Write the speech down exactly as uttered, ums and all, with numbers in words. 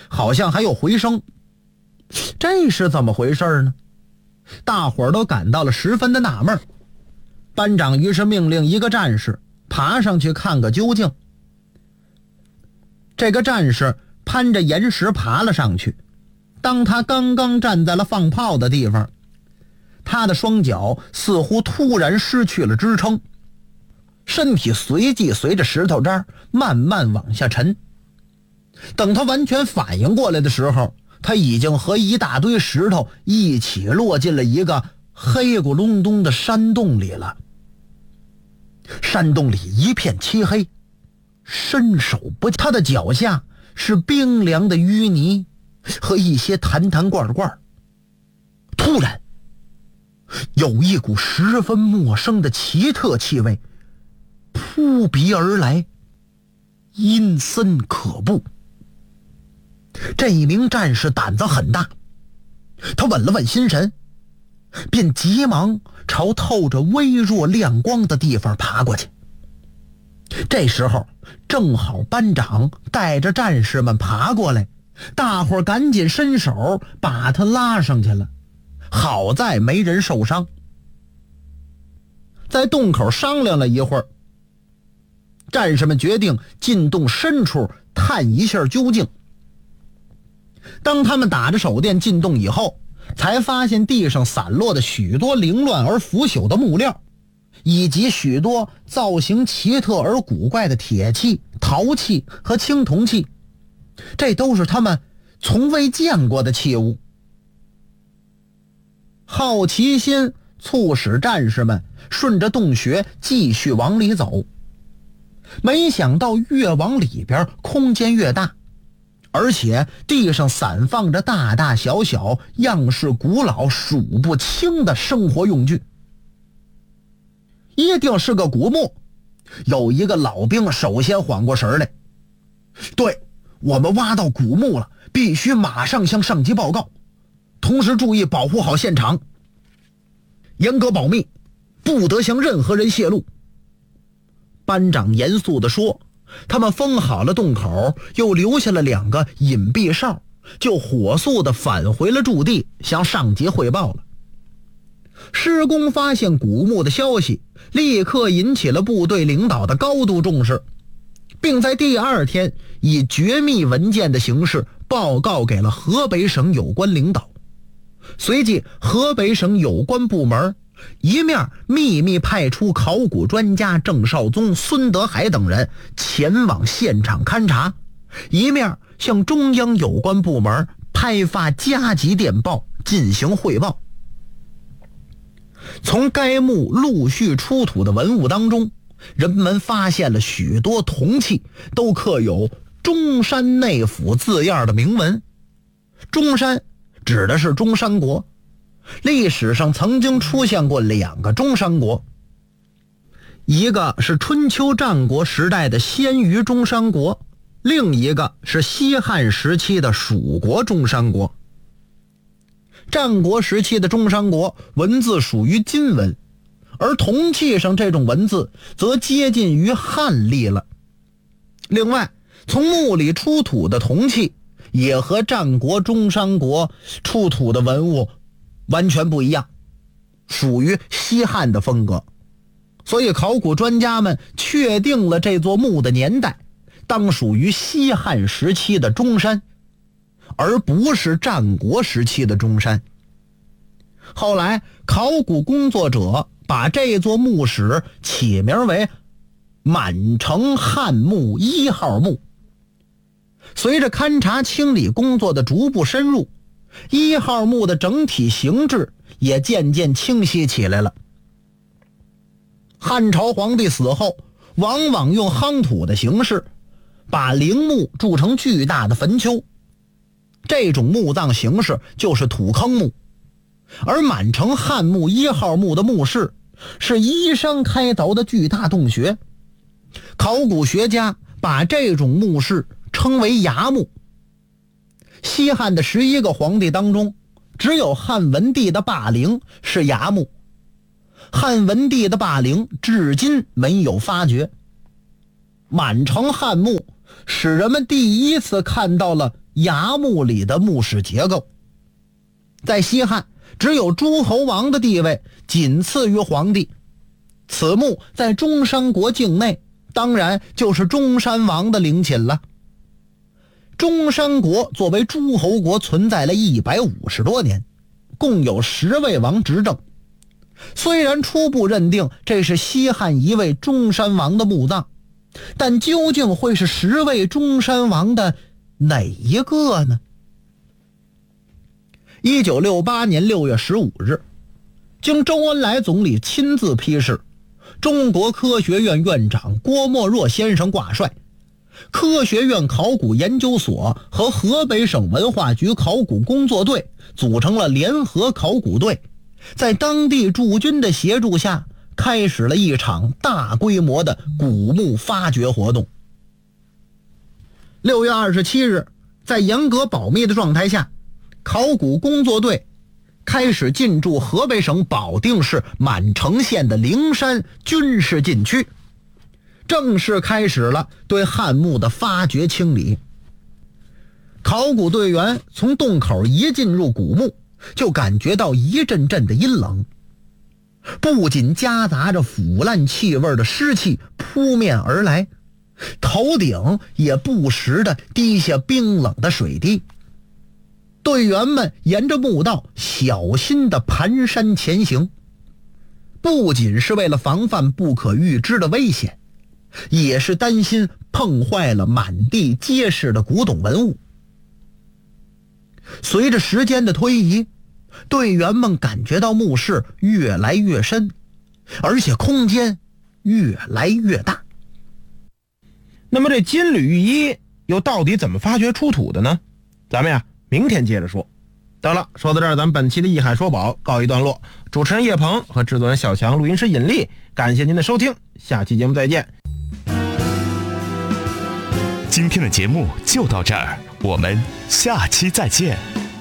好像还有回声。这是怎么回事呢？大伙儿都感到了十分的纳闷。班长于是命令一个战士爬上去看个究竟。这个战士攀着岩石爬了上去，当他刚刚站在了放炮的地方，他的双脚似乎突然失去了支撑，身体随即随着石头渣慢慢往下沉。等他完全反应过来的时候，他已经和一大堆石头一起落进了一个黑咕隆咚的山洞里了。山洞里一片漆黑，伸手不见，他的脚下是冰凉的淤泥和一些坛坛罐罐。突然有一股十分陌生的奇特气味扑鼻而来，阴森可怖。这一名战士胆子很大，他稳了稳心神，便急忙朝透着微弱亮光的地方爬过去。这时候正好班长带着战士们爬过来，大伙儿赶紧伸手把他拉上去了，好在没人受伤。在洞口商量了一会儿，战士们决定进洞深处探一下究竟。当他们打着手电进洞以后，才发现地上散落的许多凌乱而腐朽的木料，以及许多造型奇特而古怪的铁器、陶器和青铜器，这都是他们从未见过的器物。好奇心促使战士们顺着洞穴继续往里走，没想到越往里边空间越大，而且地上散放着大大小小样式古老数不清的生活用具。一定是个古墓。有一个老兵首先缓过神来，对，我们挖到古墓了，必须马上向上级报告，同时注意保护好现场，严格保密，不得向任何人泄露。班长严肃地说，他们封好了洞口，又留下了两个隐蔽哨，就火速地返回了驻地，向上级汇报了。施工发现古墓的消息立刻引起了部队领导的高度重视，并在第二天以绝密文件的形式报告给了河北省有关领导。随即河北省有关部门一面秘密派出考古专家郑少宗、孙德海等人前往现场勘查，一面向中央有关部门派发加急电报进行汇报。从该墓陆续出土的文物当中，人们发现了许多铜器，都刻有中山内府字样的铭文。中山指的是中山国，历史上曾经出现过两个中山国，一个是春秋战国时代的鲜于中山国，另一个是西汉时期的蜀国中山国。战国时期的中山国文字属于金文，而铜器上这种文字则接近于汉隶了。另外，从墓里出土的铜器也和战国中山国出土的文物完全不一样，属于西汉的风格。所以考古专家们确定了这座墓的年代当属于西汉时期的中山，而不是战国时期的中山。后来考古工作者把这座墓室起名为满城汉墓一号墓。随着勘察清理工作的逐步深入，一号墓的整体形制也渐渐清晰起来了。汉朝皇帝死后，往往用夯土的形式把陵墓筑成巨大的坟丘，这种墓葬形式就是土坑墓。而满城汉墓一号墓的墓室是依山开凿的巨大洞穴，考古学家把这种墓室称为崖墓。西汉的十一个皇帝当中，只有汉文帝的霸陵是崖墓，汉文帝的霸陵至今没有发掘。满城汉墓使人们第一次看到了衙墓里的墓室结构。在西汉，只有诸侯王的地位仅次于皇帝，此墓在中山国境内，当然就是中山王的陵寝了。中山国作为诸侯国存在了一百五十多年，共有十位王执政。虽然初步认定这是西汉一位中山王的墓葬，但究竟会是十位中山王的哪一个呢？一九六八年六月十五日，经周恩来总理亲自批示，中国科学院院长郭沫若先生挂帅，科学院考古研究所和河北省文化局考古工作队组成了联合考古队，在当地驻军的协助下，开始了一场大规模的古墓发掘活动。六月二十七日，在严格保密的状态下，考古工作队开始进驻河北省保定市满城县的灵山军事禁区，正式开始了对汉墓的发掘清理。考古队员从洞口一进入古墓，就感觉到一阵阵的阴冷，不仅夹杂着腐烂气味的湿气扑面而来，头顶也不时地滴下冰冷的水滴。队员们沿着墓道小心地蹒跚前行，不仅是为了防范不可预知的危险，也是担心碰坏了满地皆是的古董文物。随着时间的推移，队员们感觉到墓室越来越深，而且空间越来越大。 那么这金缕玉衣又到底怎么发掘出土的呢？咱们呀明天接着说。得了，说到这儿，咱们本期的义海说宝告一段落。主持人叶鹏和制作人小强，录音师尹力，感谢您的收听，下期节目再见。 今天的节目就到这儿，我们下期再见。